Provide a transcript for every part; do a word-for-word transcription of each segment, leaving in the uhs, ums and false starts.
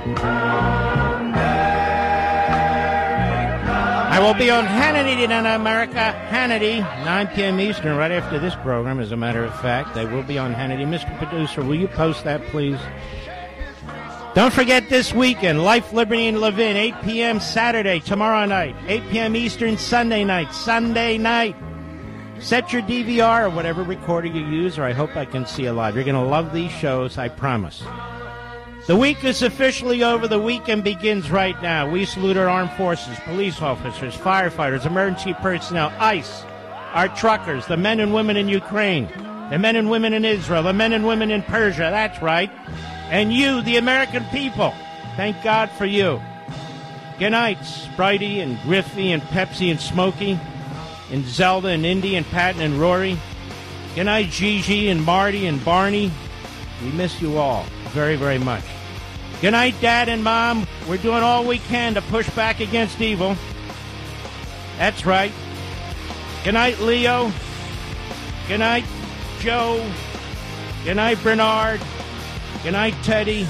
I will be on Hannity in America, Hannity, nine p.m. Eastern, right after this program, as a matter of fact. I will be on Hannity. Mister Producer, will you post that, please? Don't forget this weekend, Life, Liberty, and Levin, eight p.m. Saturday, tomorrow night, eight p.m. Eastern, Sunday night, Sunday night. Set your D V R or whatever recorder you use, or I hope I can see you live. You're going to love these shows, I promise. The week is officially over. The weekend begins right now. We salute our armed forces, police officers, firefighters, emergency personnel, ICE, our truckers, the men and women in Ukraine, the men and women in Israel, the men and women in Persia, that's right, and you, the American people. Thank God for you. Good night, Spritey and Griffey and Pepsi and Smokey and Zelda and Indy and Patton and Rory. Good night, Gigi and Marty and Barney. We miss you all very, very much. Good night, Dad and Mom. We're doing all we can to push back against evil. That's right. Good night, Leo. Good night, Joe. Good night, Bernard. Good night, Teddy.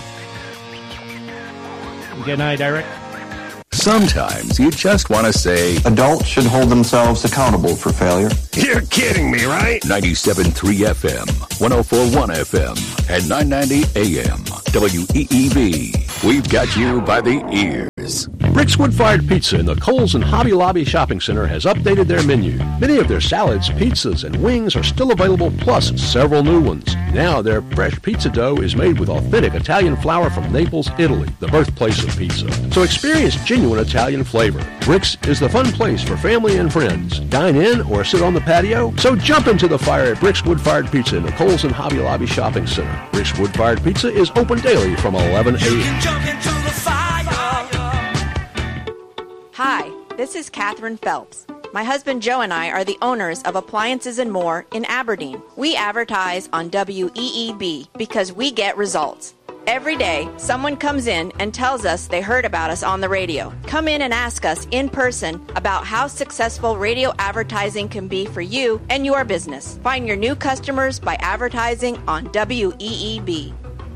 Good night, Eric. Sometimes you just want to say, adults should hold themselves accountable for failure. You're kidding me, right? ninety-seven point three F M, one oh four point one F M, and nine ninety A M. W E E B. We've got you by the ears. Rick's Wood-Fired Pizza in the Kohl's and Hobby Lobby Shopping Center has updated their menu. Many of their salads, pizzas, and wings are still available, plus several new ones. Now their fresh pizza dough is made with authentic Italian flour from Naples, Italy, the birthplace of pizza. So experience genuine Italian flavor. Rick's is the fun place for family and friends. Dine in or sit on the patio? So jump into the fire at Rick's Wood-Fired Pizza in the Kohl's and Hobby Lobby Shopping Center. Rick's Wood-Fired Pizza is open daily from eleven a.m. Hi, this is Catherine Phelps. My husband Joe and I are the owners of Appliances and More in Aberdeen. We advertise on W E E B because we get results. Every day, someone comes in and tells us they heard about us on the radio. Come in and ask us in person about how successful radio advertising can be for you and your business. Find your new customers by advertising on W E E B.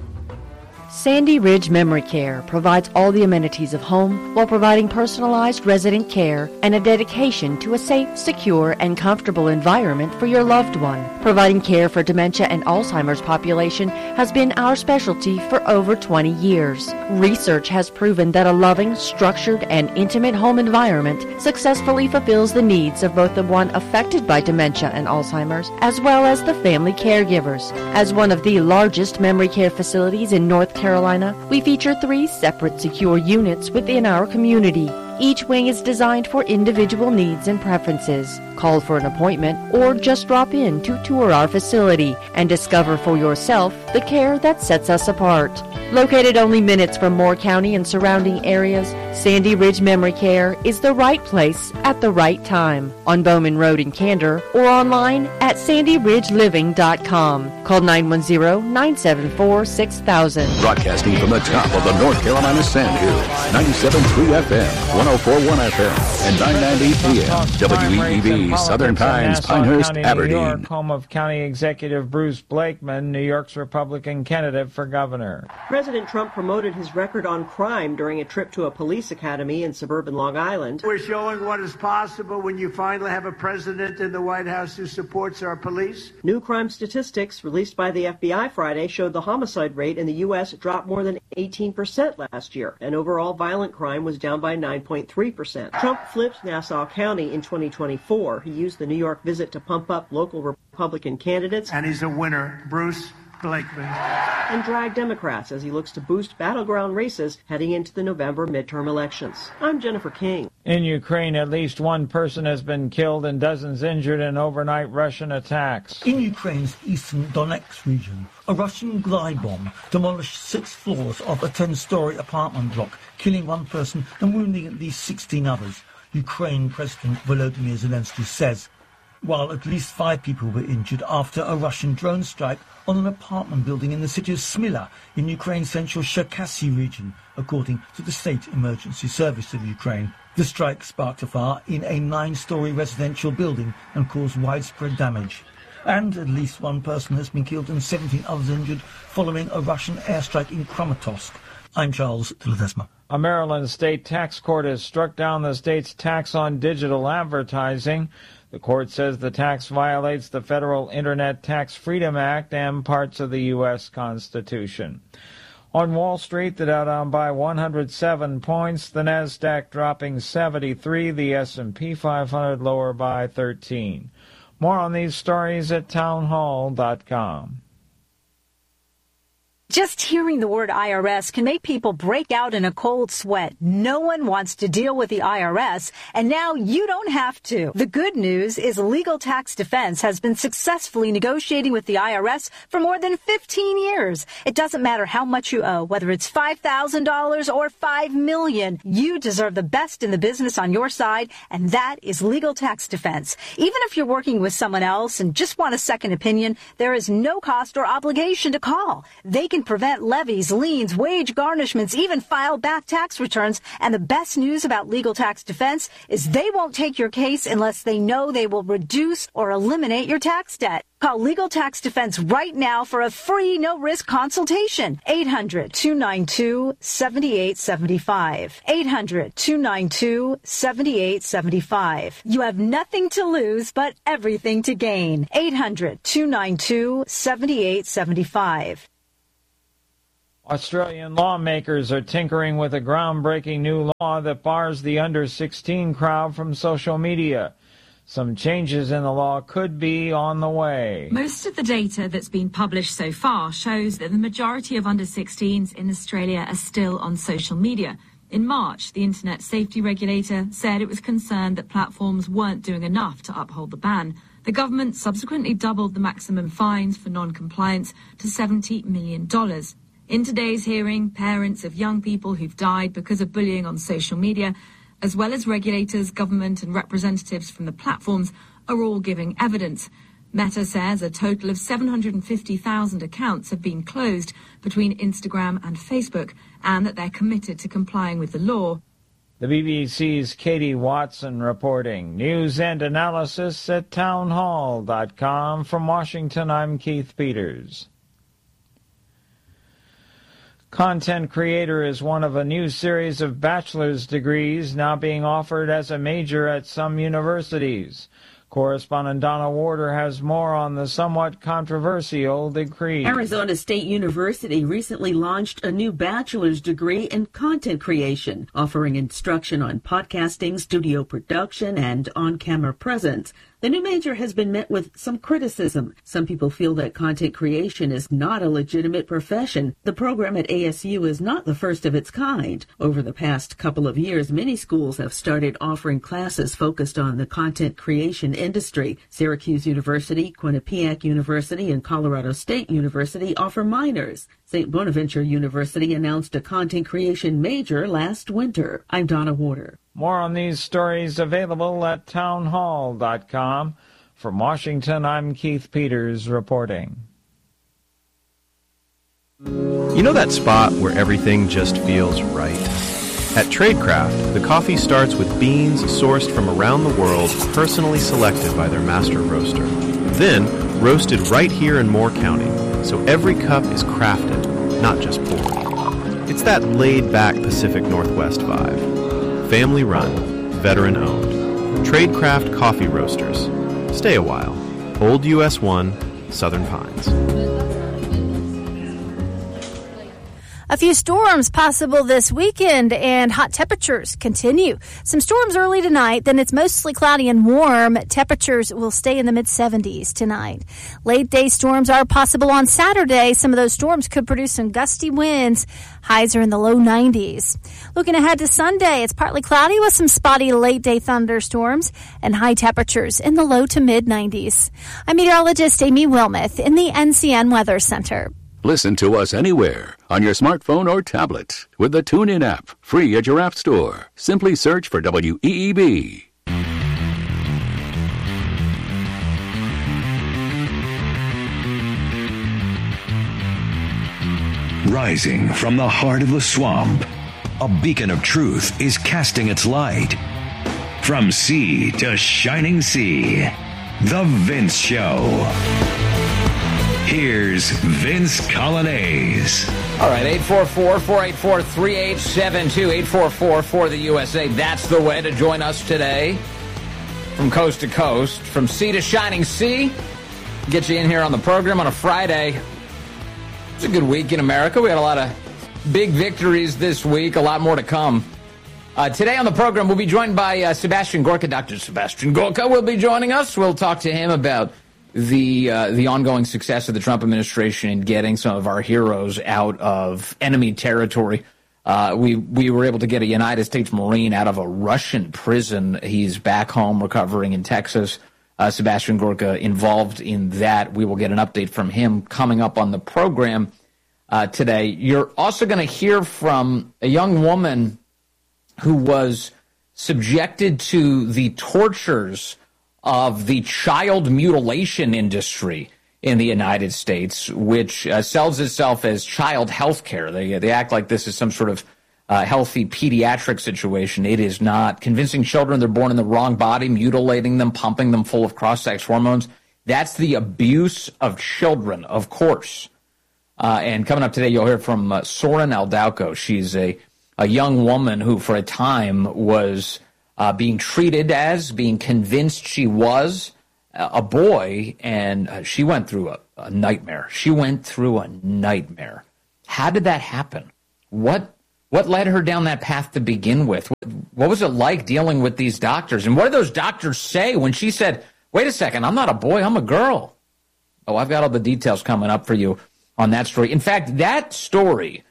Sandy Ridge Memory Care provides all the amenities of home while providing personalized resident care and a dedication to a safe, secure, and comfortable environment for your loved one. Providing care for dementia and Alzheimer's population has been our specialty for over twenty years. Research has proven that a loving, structured, and intimate home environment successfully fulfills the needs of both the one affected by dementia and Alzheimer's as well as the family caregivers. As one of the largest memory care facilities in North Carolina, we feature three separate secure units within our community. Each wing is designed for individual needs and preferences. Call for an appointment or just drop in to tour our facility and discover for yourself the care that sets us apart. Located only minutes from Moore County and surrounding areas, Sandy Ridge Memory Care is the right place at the right time. On Bowman Road in Candor or online at sandy ridge living dot com. Call nine one zero, nine seven four, six thousand. Broadcasting from the top of the North Carolina Sandhills, ninety-seven point three F M, one oh four point one F M, and nine ninety A M. W E E B, Southern Pines, Pinehurst, County, Aberdeen. New York, home of County Executive Bruce Blakeman, New York's Republican candidate for governor. President Trump promoted his record on crime during a trip to a police academy in suburban Long Island. We're showing what is possible when you finally have a president in the White House who supports our police. New crime statistics released by the F B I Friday showed the homicide rate in the U S dropped more than eighteen percent last year, and overall violent crime was down by nine point three percent. Trump flipped Nassau County in twenty twenty-four. He used the New York visit to pump up local Republican candidates. And he's a winner, Bruce Blakeman. And drag Democrats as he looks to boost battleground races heading into the November midterm elections. I'm Jennifer King. In Ukraine, at least one person has been killed and dozens injured in overnight Russian attacks. In Ukraine's eastern Donetsk region, a Russian glide bomb demolished six floors of a ten-story apartment block, killing one person and wounding at least sixteen others, Ukraine President Volodymyr Zelensky says, while at least five people were injured after a Russian drone strike on an apartment building in the city of Smyla in Ukraine's central Cherkasy region, according to the State Emergency Service of Ukraine. The strike sparked a fire in a nine-story residential building and caused widespread damage. And at least one person has been killed and seventeen others injured following a Russian airstrike in Kramatorsk, I'm Charles de Ledesma. A Maryland state tax court has struck down the state's tax on digital advertising. The court says the tax violates the Federal Internet Tax Freedom Act and parts of the U S Constitution. On Wall Street, the Dow down by one hundred seven points, the Nasdaq dropping seventy-three, the S and P five hundred lower by thirteen. More on these stories at townhall dot com. Just hearing the word I R S can make people break out in a cold sweat. No one wants to deal with the I R S, and now you don't have to. The good news is Legal Tax Defense has been successfully negotiating with the I R S for more than fifteen years. It doesn't matter how much you owe, whether it's five thousand dollars or five million dollars. You deserve the best in the business on your side, and that is Legal Tax Defense. Even if you're working with someone else and just want a second opinion, there is no cost or obligation to call. They can prevent levies, liens, wage garnishments, even file back tax returns. And the best news about Legal Tax Defense is they won't take your case unless they know they will reduce or eliminate your tax debt. Call Legal Tax Defense right now for a free, no-risk consultation. eight hundred, two nine two, seven eight seven five. eight hundred, two nine two, seven eight seven five. You have nothing to lose but everything to gain. eight hundred, two nine two, seven eight seven five. Australian lawmakers are tinkering with a groundbreaking new law that bars the under sixteen crowd from social media. Some changes in the law could be on the way. Most of the data that's been published so far shows that the majority of under sixteens in Australia are still on social media. In March, the Internet Safety Regulator said it was concerned that platforms weren't doing enough to uphold the ban. The government subsequently doubled the maximum fines for non-compliance to seventy million dollars. In today's hearing, parents of young people who've died because of bullying on social media, as well as regulators, government and representatives from the platforms, are all giving evidence. Meta says a total of seven hundred fifty thousand accounts have been closed between Instagram and Facebook, and that they're committed to complying with the law. The B B C's Katie Watson reporting. News and analysis at townhall dot com. From Washington, I'm Keith Peters. Content creator is one of a new series of bachelor's degrees now being offered as a major at some universities. Correspondent Donna Warder has more on the somewhat controversial degree. Arizona State University recently launched a new bachelor's degree in content creation, offering instruction on podcasting, studio production, and on-camera presence. The new major has been met with some criticism. Some people feel that content creation is not a legitimate profession. The program at A S U is not the first of its kind. Over the past couple of years, many schools have started offering classes focused on the content creation industry. Syracuse University, Quinnipiac University, and Colorado State University offer minors. Saint Bonaventure University announced a content creation major last winter. I'm Donna Warder. More on these stories available at townhall dot com. From Washington, I'm Keith Peters reporting. You know that spot where everything just feels right? At Tradecraft, the coffee starts with beans sourced from around the world, personally selected by their master roaster. Then, roasted right here in Moore County, so every cup is crafted, not just poured. It's that laid-back Pacific Northwest vibe. Family run, veteran owned. Tradecraft Coffee Roasters. Stay a while. Old U S one, Southern Pines. A few storms possible this weekend, and hot temperatures continue. Some storms early tonight, then it's mostly cloudy and warm. Temperatures will stay in the mid seventies tonight. Late day storms are possible on Saturday. Some of those storms could produce some gusty winds. Highs are in the low nineties. Looking ahead to Sunday, it's partly cloudy with some spotty late day thunderstorms and high temperatures in the low to mid nineties. I'm meteorologist Amy Wilmoth in the N C N Weather Center. Listen to us anywhere on your smartphone or tablet with the TuneIn app, free at your app store. Simply search for W E E B. Rising from the heart of the swamp, a beacon of truth is casting its light. From sea to shining sea, The Vince Show. Here's Vince Colonnese. All right, eight four four, four eight four, three eight seven two, eight four four for the U S A. That's the way to join us today from coast to coast, from sea to shining sea. Get you in here on the program on a Friday. It's a good week in America. We had a lot of big victories this week, a lot more to come. Uh, today on the program, we'll be joined by uh, Sebastian Gorka. Doctor Sebastian Gorka will be joining us. We'll talk to him about the uh, the ongoing success of the Trump administration in getting some of our heroes out of enemy territory. Uh, we we were able to get a United States Marine out of a Russian prison. He's back home recovering in Texas. Uh, Sebastian Gorka involved in that. We will get an update from him coming up on the program uh, today. You're also going to hear from a young woman who was subjected to the tortures of the child mutilation industry in the United States, which uh, sells itself as child health care. They, they act like this is some sort of uh, healthy pediatric situation. It is not. Convincing children they're born in the wrong body, mutilating them, pumping them full of cross-sex hormones. That's the abuse of children, of course. Uh, and coming up today, you'll hear from uh, Soren Aldauco. She's a, a young woman who, for a time, was Uh, being treated as, being convinced she was a boy, and uh, she went through a, a nightmare. She went through a nightmare. How did that happen? What what led her down that path to begin with? What, what was it like dealing with these doctors? And what did those doctors say when she said, wait a second, I'm not a boy, I'm a girl? Oh, I've got all the details coming up for you on that story. In fact, that story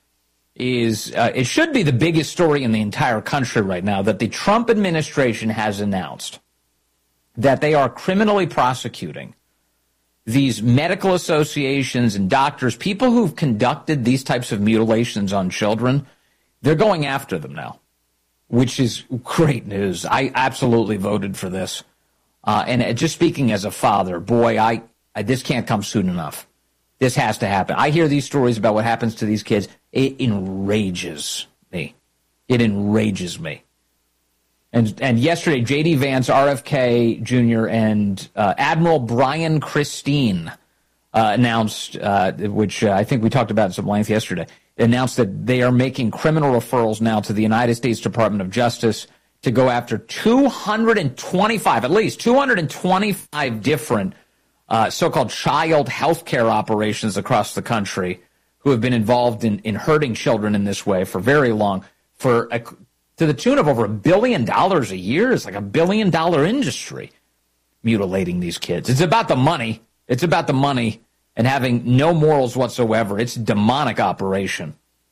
is uh, it should be the biggest story in the entire country right now, that the Trump administration has announced that they are criminally prosecuting these medical associations and doctors, people who've conducted these types of mutilations on children. They're going after them now, which is great news. I absolutely voted for this. Uh, and just speaking as a father, boy, I, I this can't come soon enough. This has to happen. I hear these stories about what happens to these kids. It enrages me. It enrages me. And and yesterday, J D. Vance, R F K Junior, and uh, Admiral Brian Christine uh, announced, uh, which uh, I think we talked about in some length yesterday, announced that they are making criminal referrals now to the United States Department of Justice to go after two hundred twenty-five, at least two hundred twenty-five different Uh, so-called child health care operations across the country who have been involved in, in hurting children in this way for very long, for a, to the tune of over a billion dollars a year. It's like a billion dollar industry mutilating these kids. It's about the money. It's about the money and having no morals whatsoever. It's a demonic operation.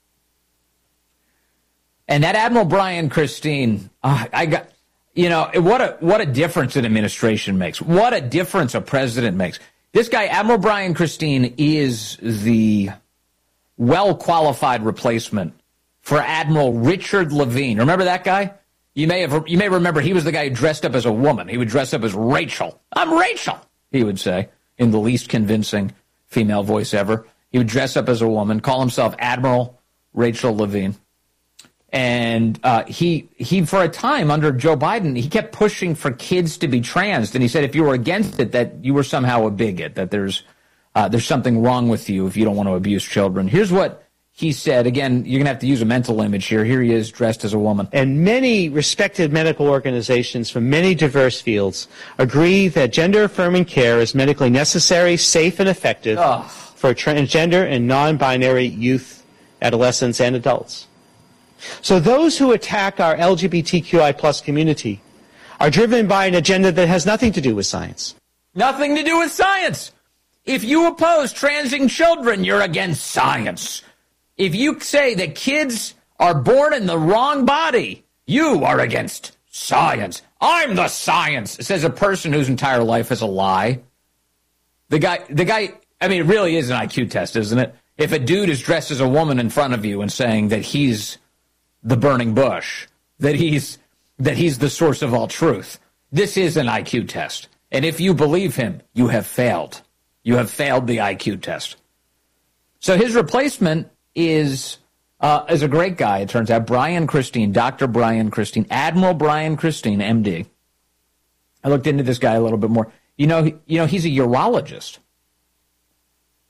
And that Admiral Brian Christine, uh, I got... You know, what a what a difference an administration makes. What a difference a president makes. This guy, Admiral Brian Christine, is the well-qualified replacement for Admiral Richard Levine. Remember that guy? You may have you may remember he was the guy who dressed up as a woman. He would dress up as Rachel. I'm Rachel, he would say, in the least convincing female voice ever. He would dress up as a woman, call himself Admiral Rachel Levine. And uh, he, he, for a time under Joe Biden, he kept pushing for kids to be trans. And he said if you were against it, that you were somehow a bigot, that there's uh, there's something wrong with you if you don't want to abuse children. Here's what he said. Again, you're going to have to use a mental image here. Here he is dressed as a woman. And many respected medical organizations from many diverse fields agree that gender-affirming care is medically necessary, safe, and effective oh. for transgender and non-binary youth, adolescents, and adults. So those who attack our L G B T Q I plus community are driven by an agenda that has nothing to do with science. Nothing to do with science. If you oppose transing children, you're against science. If you say that kids are born in the wrong body, you are against science. I'm the science, says a person whose entire life is a lie. The guy, the guy, I mean, it really is an I Q test, isn't it? If a dude is dressed as a woman in front of you and saying that he's the burning bush, that he's that he's the source of all truth. This is an I Q test. And if you believe him, you have failed. You have failed the I Q test. So his replacement is uh, is a great guy, it turns out. Brian Christine, Doctor Brian Christine, Admiral Brian Christine, M D. I looked into this guy a little bit more. You know, you know, he's a urologist.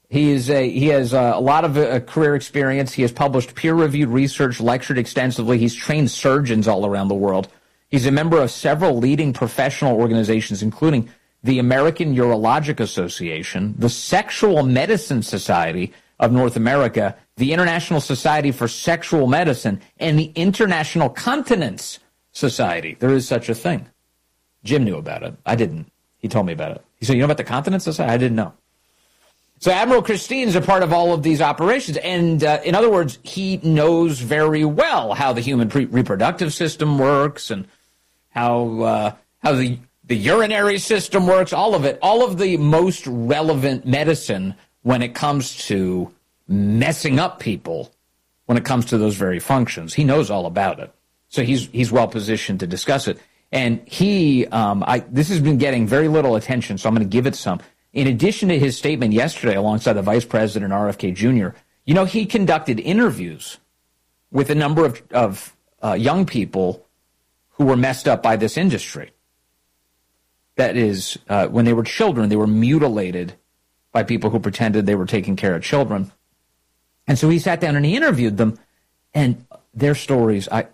He is a he has a, a lot of uh, career experience. He has published peer-reviewed research, lectured extensively. He's trained surgeons all around the world. He's a member of several leading professional organizations, including the American Urologic Association, the Sexual Medicine Society of North America, the International Society for Sexual Medicine, and the International Continence Society. There is such a thing. Jim knew about it. I didn't. He told me about it. He said, you know about the Continence Society? I didn't know. So Admiral Christine is a part of all of these operations. And uh, in other words, he knows very well how the human pre- reproductive system works and how uh, how the, the urinary system works, all of it, all of the most relevant medicine when it comes to messing up people, when it comes to those very functions. He knows all about it. So he's he's well positioned to discuss it. And he, um, I this has been getting very little attention, so I'm going to give it some. In addition to his statement yesterday alongside the Vice President R F K Junior, you know, he conducted interviews with a number of, of uh, young people who were messed up by this industry. That is, uh, when they were children, they were mutilated by people who pretended they were taking care of children. And so he sat down and he interviewed them, and their stories, I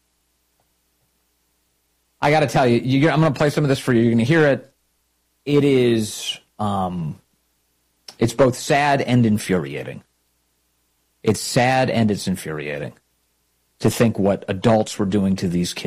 I got to tell you, you, I'm going to play some of this for you. You're going to hear it. It is, um, it's both sad and infuriating. It's sad and it's infuriating to think what adults were doing to these kids.